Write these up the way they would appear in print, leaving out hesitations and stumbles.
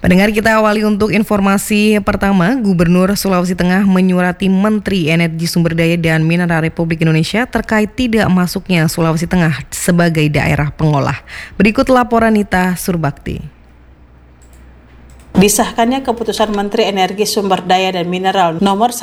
Pendengar, kita awali untuk informasi pertama. Gubernur Sulawesi Tengah menyurati Menteri Energi Sumber Daya dan Mineral Republik Indonesia terkait tidak masuknya Sulawesi Tengah sebagai daerah pengolah. Berikut laporan Nita Surbakti. Disahkannya keputusan Menteri Energi Sumber Daya dan Mineral nomor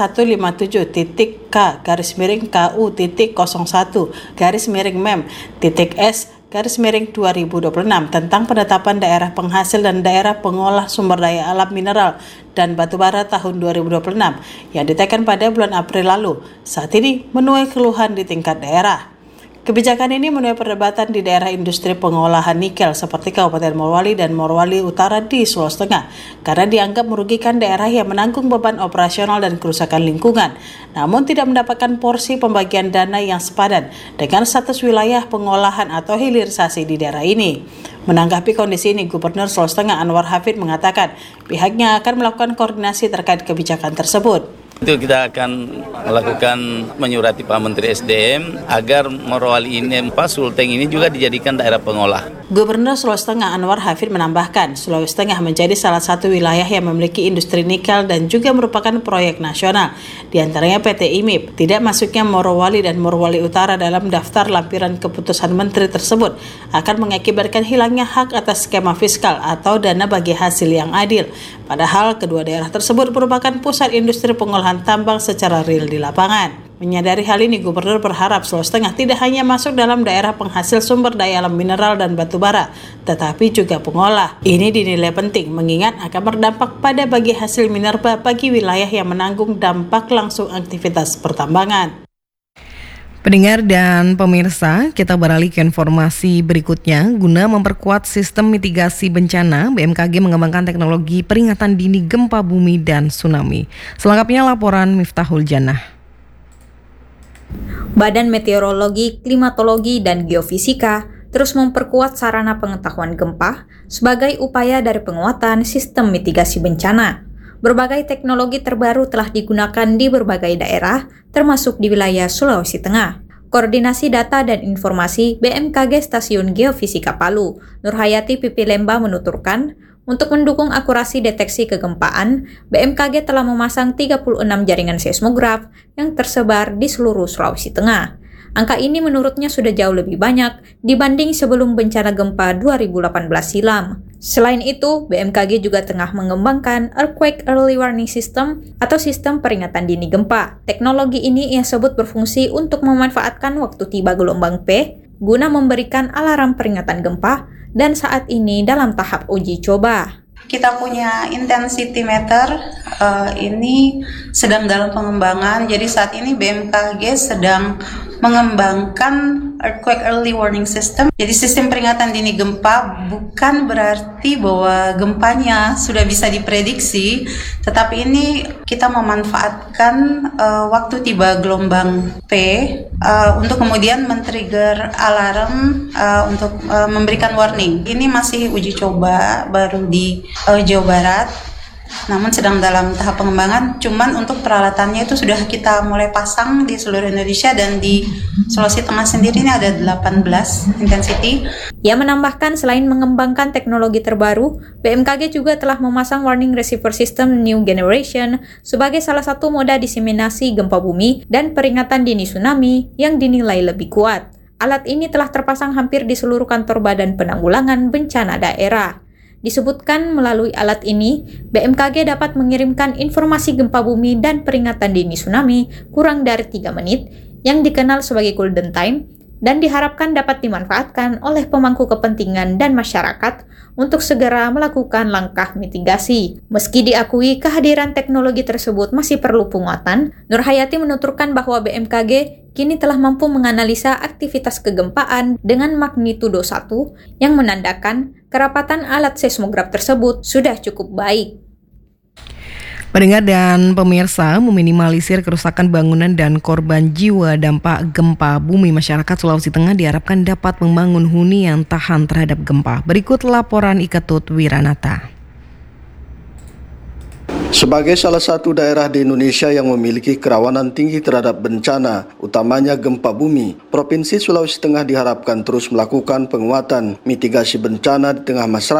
157.K/KU.01/MEM.S/2026 tentang penetapan daerah penghasil dan daerah pengolah sumber daya alam mineral dan batubara tahun 2026 yang ditekan pada bulan April lalu, saat ini menuai keluhan di tingkat daerah. Kebijakan ini menuai perdebatan di daerah industri pengolahan nikel seperti Kabupaten Morowali dan Morowali Utara di Sulawesi Tengah karena dianggap merugikan daerah yang menanggung beban operasional dan kerusakan lingkungan, namun tidak mendapatkan porsi pembagian dana yang sepadan dengan status wilayah pengolahan atau hilirisasi di daerah ini. Menanggapi kondisi ini, Gubernur Sulawesi Tengah Anwar Hafid mengatakan pihaknya akan melakukan koordinasi terkait kebijakan tersebut. Itu kita akan melakukan menyurati Pak Menteri SDM agar Morowali ini, Sulteng ini juga dijadikan daerah pengolah. Gubernur Sulawesi Tengah Anwar Hafid menambahkan, Sulawesi Tengah menjadi salah satu wilayah yang memiliki industri nikel dan juga merupakan proyek nasional. Di antaranya PT IMIP. Tidak masuknya Morowali dan Morowali Utara dalam daftar lampiran keputusan menteri tersebut akan mengakibatkan hilangnya hak atas skema fiskal atau dana bagi hasil yang adil. Padahal kedua daerah tersebut merupakan pusat industri pengolahan tambang secara real di lapangan. Menyadari hal ini, Gubernur berharap Sulawesi Tengah tidak hanya masuk dalam daerah penghasil sumber daya alam mineral dan batubara, tetapi juga pengolah. Ini dinilai penting mengingat akan berdampak pada bagi hasil minerba bagi wilayah yang menanggung dampak langsung aktivitas pertambangan. Pendengar dan pemirsa, kita beralih ke informasi berikutnya. Guna memperkuat sistem mitigasi bencana, BMKG mengembangkan teknologi peringatan dini gempa bumi dan tsunami. Selengkapnya laporan Miftahul Jannah. Badan Meteorologi, Klimatologi, dan Geofisika terus memperkuat sarana pengetahuan gempa sebagai upaya dari penguatan sistem mitigasi bencana. Berbagai teknologi terbaru telah digunakan di berbagai daerah, termasuk di wilayah Sulawesi Tengah. Koordinasi Data dan Informasi BMKG Stasiun Geofisika Palu, Nurhayati Pipi Lemba menuturkan, untuk mendukung akurasi deteksi kegempaan, BMKG telah memasang 36 jaringan seismograf yang tersebar di seluruh Sulawesi Tengah. Angka ini menurutnya sudah jauh lebih banyak dibanding sebelum bencana gempa 2018 silam. Selain itu, BMKG juga tengah mengembangkan Earthquake Early Warning System atau sistem peringatan dini gempa. Teknologi ini ia sebut berfungsi untuk memanfaatkan waktu tiba gelombang P guna memberikan alarm peringatan gempa dan saat ini dalam tahap uji coba. Kita punya intensity meter, ini sedang dalam pengembangan. Jadi saat ini BMKG sedang mengembangkan Earthquake Early Warning System. Jadi sistem peringatan dini gempa bukan berarti bahwa gempanya sudah bisa diprediksi, tetapi ini kita memanfaatkan waktu tiba gelombang P untuk kemudian men-trigger alarm untuk memberikan warning. Ini masih uji coba baru di Jawa Barat, namun sedang dalam tahap pengembangan. Cuman untuk peralatannya itu sudah kita mulai pasang di seluruh Indonesia, dan di Sulawesi Tengah sendiri ini ada 18 intensity. Ia menambahkan selain mengembangkan teknologi terbaru, BMKG juga telah memasang Warning Receiver System New Generation sebagai salah satu moda diseminasi gempa bumi dan peringatan dini tsunami yang dinilai lebih kuat. Alat ini telah terpasang hampir di seluruh kantor Badan Penanggulangan Bencana Daerah. Disebutkan melalui alat ini, BMKG dapat mengirimkan informasi gempa bumi dan peringatan dini tsunami kurang dari 3 menit yang dikenal sebagai golden time dan diharapkan dapat dimanfaatkan oleh pemangku kepentingan dan masyarakat untuk segera melakukan langkah mitigasi. Meski diakui kehadiran teknologi tersebut masih perlu penguatan, Nurhayati menuturkan bahwa BMKG kini telah mampu menganalisa aktivitas kegempaan dengan magnitudo 1 yang menandakan kerapatan alat seismograf tersebut sudah cukup baik. Pendengar dan pemirsa, meminimalisir kerusakan bangunan dan korban jiwa dampak gempa bumi, masyarakat Sulawesi Tengah diharapkan dapat membangun huni yang tahan terhadap gempa. Berikut laporan Iketut Wiranata. Sebagai salah satu daerah di Indonesia yang memiliki kerawanan tinggi terhadap bencana, utamanya gempa bumi, Provinsi Sulawesi Tengah diharapkan terus melakukan penguatan mitigasi bencana di tengah masyarakat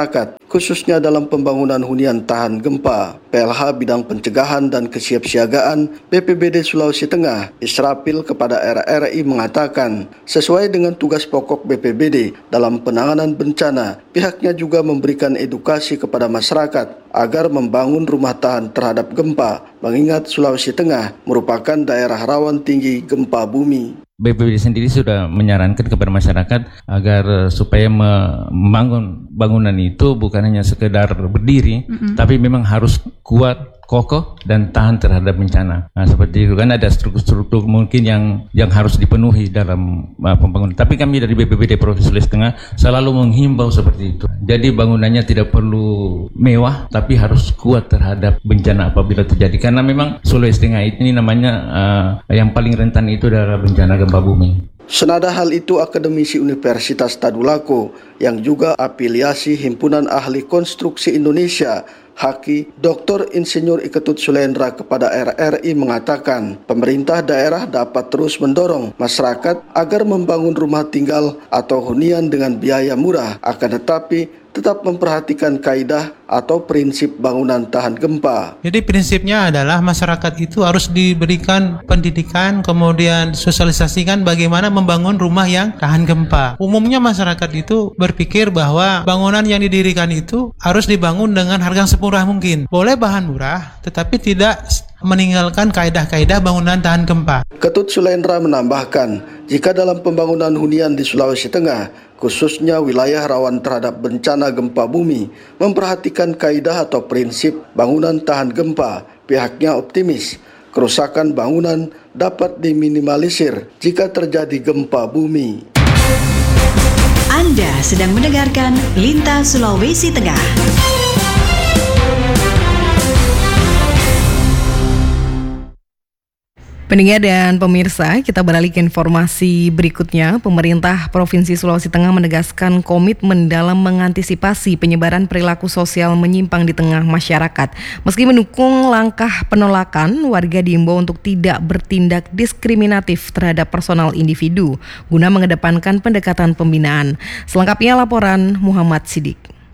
khususnya dalam pembangunan hunian tahan gempa. PLH Bidang Pencegahan dan Kesiapsiagaan BPBD Sulawesi Tengah, Israfil kepada RRI mengatakan, sesuai dengan tugas pokok BPBD dalam penanganan bencana, pihaknya juga memberikan edukasi kepada masyarakat agar membangun rumah tahan terhadap gempa, mengingat Sulawesi Tengah merupakan daerah rawan tinggi gempa bumi. BPBD sendiri sudah menyarankan kepada masyarakat agar supaya membangun bangunan itu bukan hanya sekedar berdiri, tapi memang harus kuat, kokoh, dan tahan terhadap bencana. Nah, seperti itu kan ada struktur-struktur mungkin yang harus dipenuhi dalam pembangunan. Tapi kami dari BPBD Provinsi Sulawesi Tengah selalu menghimbau seperti itu. Jadi bangunannya tidak perlu mewah, tapi harus kuat terhadap bencana apabila terjadi. Karena memang Sulawesi Tengah ini namanya yang paling rentan itu adalah bencana gempa bumi. Senada hal itu, akademisi Universitas Tadulako yang juga afiliasi Himpunan Ahli Konstruksi Indonesia, HAKI, Dr. Insinyur Iketut Sulendra kepada RRI mengatakan, pemerintah daerah dapat terus mendorong masyarakat agar membangun rumah tinggal atau hunian dengan biaya murah, akan tetapi tetap memperhatikan kaidah atau prinsip bangunan tahan gempa. Jadi prinsipnya adalah masyarakat itu harus diberikan pendidikan, kemudian sosialisasikan bagaimana membangun rumah yang tahan gempa. Umumnya masyarakat itu berpikir bahwa bangunan yang didirikan itu harus dibangun dengan harga yang semurah mungkin. Boleh bahan murah, tetapi tidak meninggalkan kaidah-kaidah bangunan tahan gempa. Ketut Sulendra menambahkan, jika dalam pembangunan hunian di Sulawesi Tengah, khususnya wilayah rawan terhadap bencana gempa bumi, memperhatikan kaidah atau prinsip bangunan tahan gempa, pihaknya optimis kerusakan bangunan dapat diminimalisir jika terjadi gempa bumi. Anda sedang mendengarkan Lintas Sulawesi Tengah. Pendengar dan pemirsa, kita beralih ke informasi berikutnya. Pemerintah Provinsi Sulawesi Tengah menegaskan komitmen dalam mengantisipasi penyebaran perilaku sosial menyimpang di tengah masyarakat. Meski mendukung langkah penolakan, warga diimbau untuk tidak bertindak diskriminatif terhadap personal individu guna mengedepankan pendekatan pembinaan. Selengkapnya laporan Muhammad Sidik.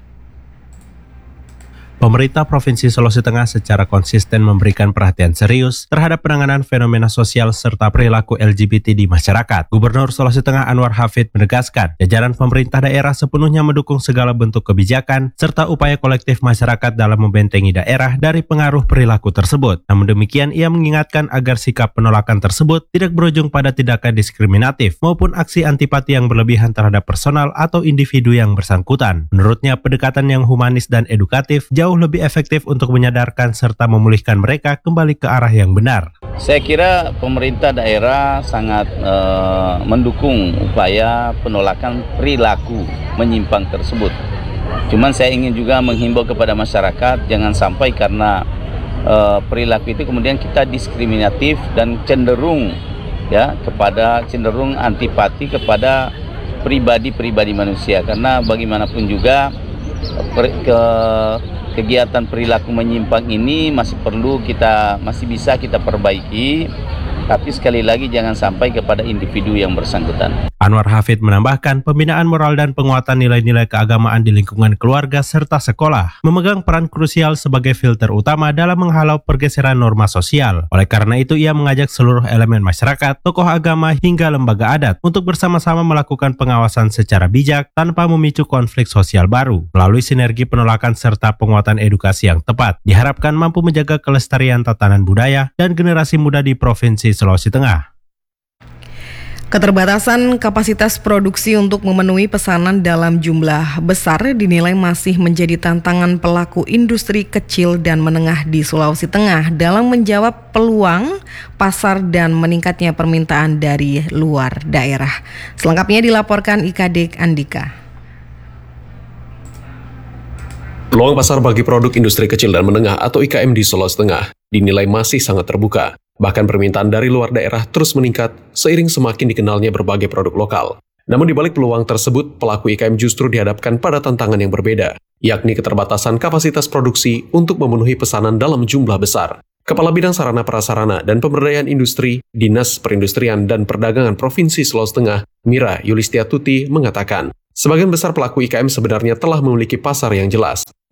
Pemerintah Provinsi Sulawesi Tengah secara konsisten memberikan perhatian serius terhadap penanganan fenomena sosial serta perilaku LGBT di masyarakat. Gubernur Sulawesi Tengah Anwar Hafid menegaskan, jajaran pemerintah daerah sepenuhnya mendukung segala bentuk kebijakan serta upaya kolektif masyarakat dalam membentengi daerah dari pengaruh perilaku tersebut. Namun demikian, ia mengingatkan agar sikap penolakan tersebut tidak berujung pada tindakan diskriminatif maupun aksi antipati yang berlebihan terhadap personal atau individu yang bersangkutan. Menurutnya, pendekatan yang humanis dan edukatif jauh lebih efektif untuk menyadarkan serta memulihkan mereka kembali ke arah yang benar. Saya kira pemerintah daerah sangat mendukung upaya penolakan perilaku menyimpang tersebut. Cuman saya ingin juga menghimbau kepada masyarakat jangan sampai karena perilaku itu kemudian kita diskriminatif dan cenderung antipati kepada pribadi-pribadi manusia, karena bagaimanapun juga kegiatan perilaku menyimpang ini masih bisa kita perbaiki, tapi sekali lagi jangan sampai kepada individu yang bersangkutan. Anwar Hafid menambahkan, pembinaan moral dan penguatan nilai-nilai keagamaan di lingkungan keluarga serta sekolah memegang peran krusial sebagai filter utama dalam menghalau pergeseran norma sosial. Oleh karena itu, ia mengajak seluruh elemen masyarakat, tokoh agama hingga lembaga adat untuk bersama-sama melakukan pengawasan secara bijak tanpa memicu konflik sosial baru. Melalui sinergi penolakan serta penguatan edukasi yang tepat, diharapkan mampu menjaga kelestarian tatanan budaya dan generasi muda di Provinsi Sulawesi Tengah. Keterbatasan kapasitas produksi untuk memenuhi pesanan dalam jumlah besar dinilai masih menjadi tantangan pelaku industri kecil dan menengah di Sulawesi Tengah dalam menjawab peluang pasar dan meningkatnya permintaan dari luar daerah. Selengkapnya dilaporkan IKD Andika. Peluang pasar bagi produk industri kecil dan menengah atau IKM di Sulawesi Tengah dinilai masih sangat terbuka. Bahkan permintaan dari luar daerah terus meningkat seiring semakin dikenalnya berbagai produk lokal. Namun di balik peluang tersebut, pelaku IKM justru dihadapkan pada tantangan yang berbeda, yakni keterbatasan kapasitas produksi untuk memenuhi pesanan dalam jumlah besar. Kepala Bidang Sarana Prasarana dan Pemberdayaan Industri, Dinas Perindustrian dan Perdagangan Provinsi Sulawesi Tengah, Mira Yulistiatuti, mengatakan, sebagian besar pelaku IKM sebenarnya telah memiliki pasar yang jelas,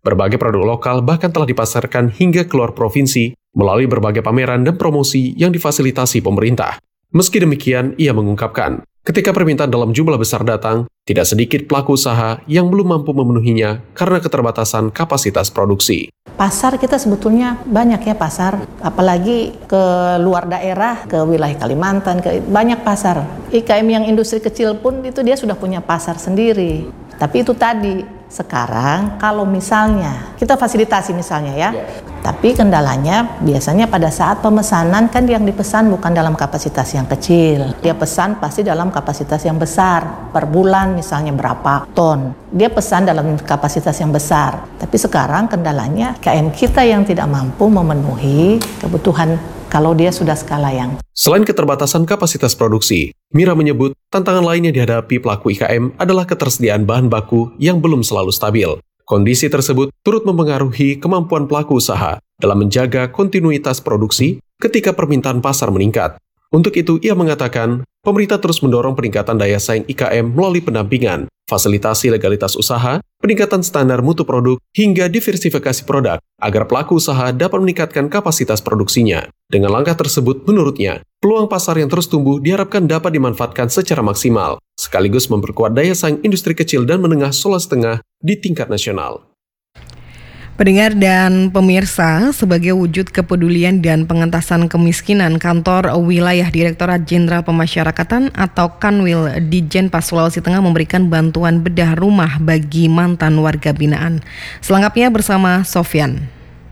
Berbagai produk lokal bahkan telah dipasarkan hingga keluar provinsi melalui berbagai pameran dan promosi yang difasilitasi pemerintah. Meski demikian, ia mengungkapkan, ketika permintaan dalam jumlah besar datang, tidak sedikit pelaku usaha yang belum mampu memenuhinya karena keterbatasan kapasitas produksi. Pasar kita sebetulnya banyak ya pasar, apalagi ke luar daerah, ke wilayah Kalimantan, ke banyak pasar. IKM yang industri kecil pun itu dia sudah punya pasar sendiri. Tapi itu tadi, sekarang kalau misalnya kita fasilitasi misalnya ya, tapi kendalanya biasanya pada saat pemesanan kan yang dipesan bukan dalam kapasitas yang kecil. Dia pesan pasti dalam kapasitas yang besar. Per bulan misalnya berapa ton. Dia pesan dalam kapasitas yang besar. Tapi sekarang kendalanya KM kita yang tidak mampu memenuhi kebutuhan kalau dia sudah skala yang. Selain keterbatasan kapasitas produksi, Mira menyebut tantangan lain yang dihadapi pelaku IKM adalah ketersediaan bahan baku yang belum selalu stabil. Kondisi tersebut turut mempengaruhi kemampuan pelaku usaha dalam menjaga kontinuitas produksi ketika permintaan pasar meningkat. Untuk itu, ia mengatakan, pemerintah terus mendorong peningkatan daya saing IKM melalui pendampingan, fasilitasi legalitas usaha, peningkatan standar mutu produk, hingga diversifikasi produk agar pelaku usaha dapat meningkatkan kapasitas produksinya. Dengan langkah tersebut, menurutnya, peluang pasar yang terus tumbuh diharapkan dapat dimanfaatkan secara maksimal, sekaligus memperkuat daya saing industri kecil dan menengah Sulawesi Tengah di tingkat nasional. Pendengar dan pemirsa, sebagai wujud kepedulian dan pengentasan kemiskinan, Kantor Wilayah Direktorat Jenderal Pemasyarakatan atau Kanwil di Jenpas Sulawesi Tengah memberikan bantuan bedah rumah bagi mantan warga binaan. Selengkapnya bersama Sofyan.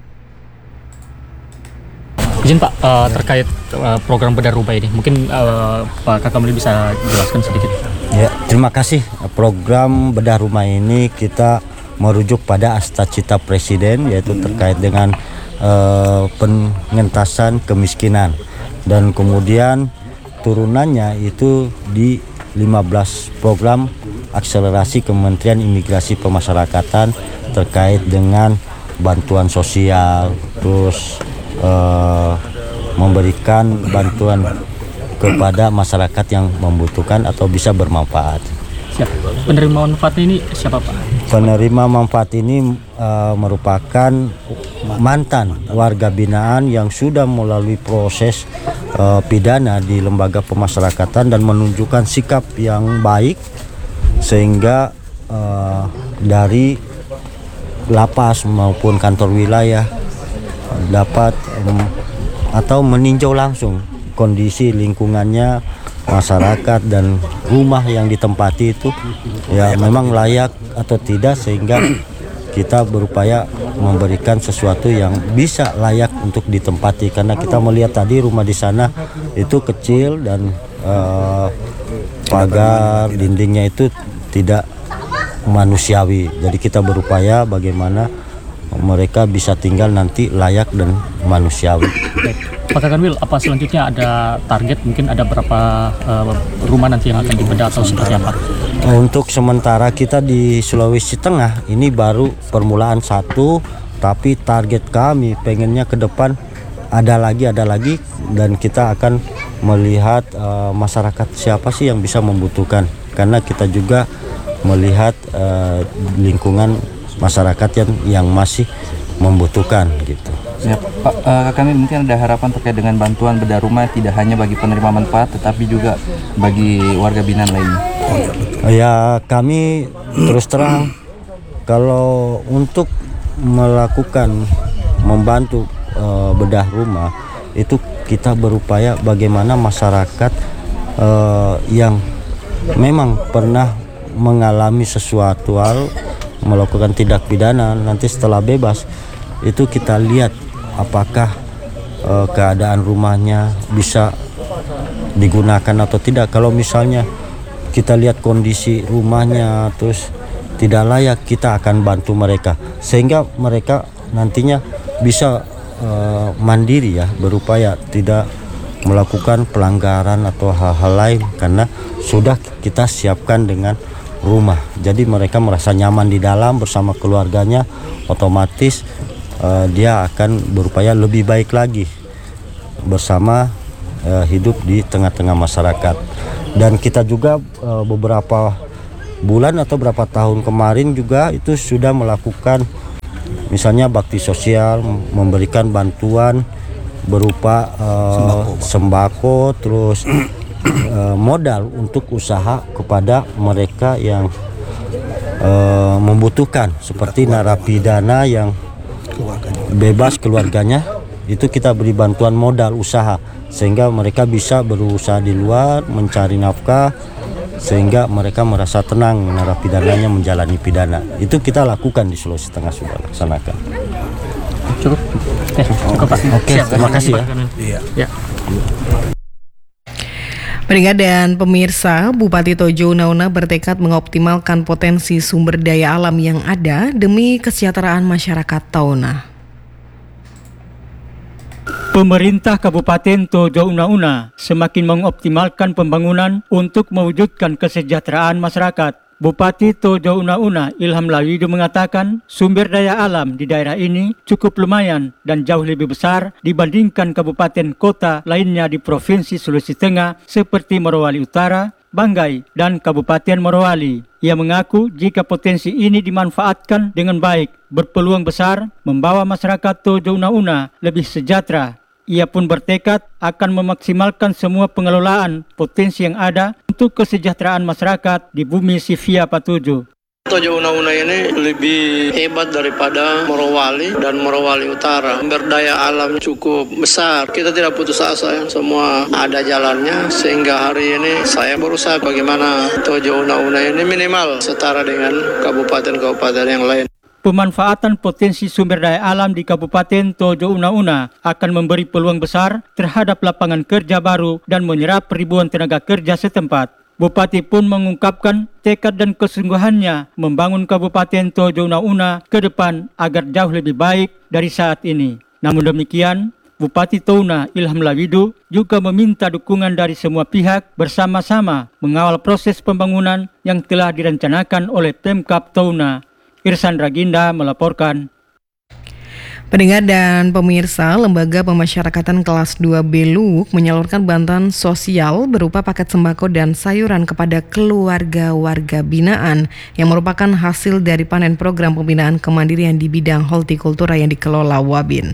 Izin Pak, terkait program bedah rumah ini, mungkin Pak Kakamli bisa jelaskan sedikit. Ya, terima kasih. Program bedah rumah ini kita merujuk pada Astacita Presiden, yaitu terkait dengan pengentasan kemiskinan, dan kemudian turunannya itu di 15 program akselerasi Kementerian Imigrasi Pemasyarakatan terkait dengan bantuan sosial, terus memberikan bantuan kepada masyarakat yang membutuhkan atau bisa bermanfaat. Siap. Penerima manfaat ini siapa Pak? Penerima manfaat ini merupakan mantan warga binaan yang sudah melalui proses pidana di lembaga pemasyarakatan dan menunjukkan sikap yang baik sehingga dari lapas maupun kantor wilayah dapat atau meninjau langsung kondisi lingkungannya, masyarakat dan rumah yang ditempati itu ya memang layak atau tidak, sehingga kita berupaya memberikan sesuatu yang bisa layak untuk ditempati, karena kita melihat tadi rumah di sana itu kecil dan pagar dindingnya itu tidak manusiawi. Jadi kita berupaya bagaimana mereka bisa tinggal nanti layak dan manusiawi. Pak Kanwil, apa selanjutnya ada target, mungkin ada berapa rumah nanti yang akan dibedah atau seperti apa? Untuk sementara kita di Sulawesi Tengah ini baru permulaan 1, tapi target kami pengennya ke depan ada lagi dan kita akan melihat masyarakat siapa sih yang bisa membutuhkan, karena kita juga melihat lingkungan masyarakat yang masih membutuhkan gitu. Ya, Pak Kakami, mungkin ada harapan terkait dengan bantuan bedah rumah tidak hanya bagi penerima manfaat tetapi juga bagi warga binaan lainnya. Ya, kami terus terang kalau untuk melakukan membantu bedah rumah itu kita berupaya bagaimana masyarakat yang memang pernah mengalami sesuatu hal melakukan tindak pidana, nanti setelah bebas itu kita lihat apakah keadaan rumahnya bisa digunakan atau tidak. Kalau misalnya kita lihat kondisi rumahnya terus tidak layak, kita akan bantu mereka sehingga mereka nantinya bisa mandiri ya, berupaya tidak melakukan pelanggaran atau hal-hal lain, karena sudah kita siapkan dengan rumah. Jadi mereka merasa nyaman di dalam bersama keluarganya, otomatis dia akan berupaya lebih baik lagi bersama hidup di tengah-tengah masyarakat. Dan kita juga beberapa bulan atau berapa tahun kemarin juga itu sudah melakukan misalnya bakti sosial, memberikan bantuan berupa sembako, terus modal untuk usaha kepada mereka yang membutuhkan, seperti narapidana yang bebas keluarganya, itu kita beri bantuan modal usaha sehingga mereka bisa berusaha di luar, mencari nafkah, sehingga mereka merasa tenang narapidananya menjalani pidana. Itu kita lakukan di Sulawesi Tengah, sudah laksanakan. Cukup Pak. Oke, terima kasih ya. Pendengar dan pemirsa, Bupati Tojo Una-Una bertekad mengoptimalkan potensi sumber daya alam yang ada demi kesejahteraan masyarakat Tauna. Pemerintah Kabupaten Tojo Una-Una semakin mengoptimalkan pembangunan untuk mewujudkan kesejahteraan masyarakat. Bupati Tojo Una-Una Ilham Lawidu mengatakan sumber daya alam di daerah ini cukup lumayan dan jauh lebih besar dibandingkan kabupaten kota lainnya di Provinsi Sulawesi Tengah seperti Morowali Utara, Banggai, dan Kabupaten Morowali. Ia mengaku jika potensi ini dimanfaatkan dengan baik, berpeluang besar membawa masyarakat Tojo Una-Una lebih sejahtera. Ia pun bertekad akan memaksimalkan semua pengelolaan potensi yang ada untuk kesejahteraan masyarakat di bumi Sivia Patuju. Tojo Una-Una ini lebih hebat daripada Morowali dan Morowali Utara. Sumber daya alam cukup besar. Kita tidak putus asa, semua ada jalannya. Sehingga hari ini saya berusaha bagaimana Tojo Una-Una ini minimal setara dengan kabupaten-kabupaten yang lain. Pemanfaatan potensi sumber daya alam di Kabupaten Tojo Una-Una akan memberi peluang besar terhadap lapangan kerja baru dan menyerap ribuan tenaga kerja setempat. Bupati pun mengungkapkan tekad dan kesungguhannya membangun Kabupaten Tojo Una-Una ke depan agar jauh lebih baik dari saat ini. Namun demikian, Bupati Touna Ilham Lawidu juga meminta dukungan dari semua pihak bersama-sama mengawal proses pembangunan yang telah direncanakan oleh Pemkab Touna. Irsan Raginda melaporkan. Pendengar dan pemirsa, Lembaga Pemasyarakatan Kelas 2B Luwuk menyalurkan bantuan sosial berupa paket sembako dan sayuran kepada keluarga warga binaan yang merupakan hasil dari panen program pembinaan kemandirian di bidang hortikultura yang dikelola Wabin.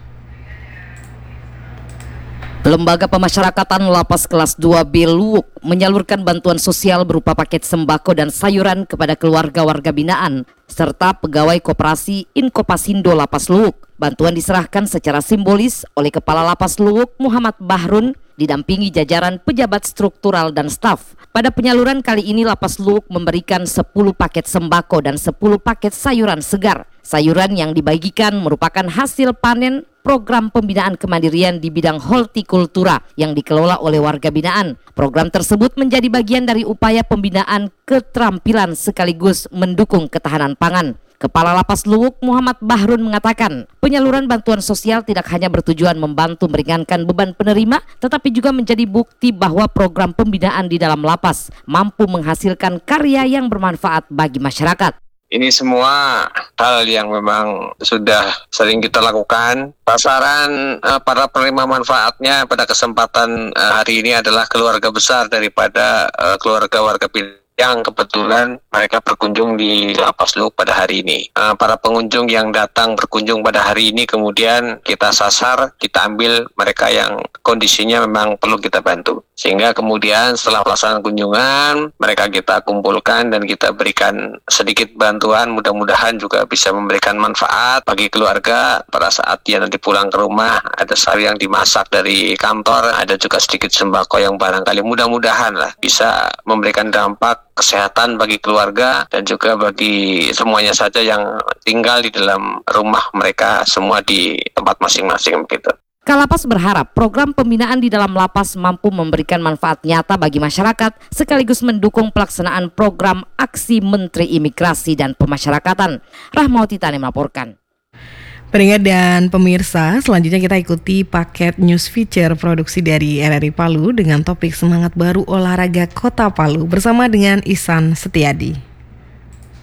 Lembaga Pemasyarakatan Lapas Kelas 2B Luwuk menyalurkan bantuan sosial berupa paket sembako dan sayuran kepada keluarga warga binaan serta pegawai koperasi Inkopasindo Lapas Luwuk. Bantuan diserahkan secara simbolis oleh Kepala Lapas Luwuk Muhammad Bahrun didampingi jajaran pejabat struktural dan staf. Pada penyaluran kali ini Lapas Luwuk memberikan 10 paket sembako dan 10 paket sayuran segar. Sayuran yang dibagikan merupakan hasil panen program pembinaan kemandirian di bidang hortikultura yang dikelola oleh warga binaan. Program tersebut menjadi bagian dari upaya pembinaan keterampilan sekaligus mendukung ketahanan pangan. Kepala Lapas Luwuk Muhammad Bahrun mengatakan, penyaluran bantuan sosial tidak hanya bertujuan membantu meringankan beban penerima, tetapi juga menjadi bukti bahwa program pembinaan di dalam lapas mampu menghasilkan karya yang bermanfaat bagi masyarakat. Ini semua hal yang memang sudah sering kita lakukan. Sasaran para penerima manfaatnya pada kesempatan hari ini adalah keluarga besar daripada keluarga warga binaan yang kebetulan mereka berkunjung di Lapas Luwuk pada hari ini. Para pengunjung yang datang berkunjung pada hari ini kemudian kita sasar, kita ambil mereka yang kondisinya memang perlu kita bantu. Sehingga kemudian setelah pelaksanaan kunjungan, mereka kita kumpulkan dan kita berikan sedikit bantuan, mudah-mudahan juga bisa memberikan manfaat bagi keluarga pada saat dia nanti pulang ke rumah. Ada sari yang dimasak dari kantor, ada juga sedikit sembako yang barangkali mudah-mudahan lah bisa memberikan dampak kesehatan bagi keluarga dan juga bagi semuanya saja yang tinggal di dalam rumah mereka semua di tempat masing-masing begitu. Kalapas berharap program pembinaan di dalam lapas mampu memberikan manfaat nyata bagi masyarakat sekaligus mendukung pelaksanaan program aksi Menteri Imigrasi dan Pemasyarakatan. Rahmawati Tani melaporkan. Pendengar dan pemirsa, selanjutnya kita ikuti paket news feature produksi dari RRI Palu dengan topik semangat baru olahraga Kota Palu bersama dengan Ihsan Setiadi.